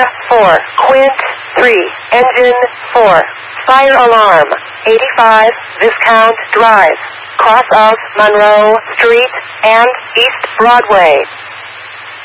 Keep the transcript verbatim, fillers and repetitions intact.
four, Quint three, Engine four, Fire alarm, eighty-five, Viscount Drive, cross of Monroe Street and East Broadway.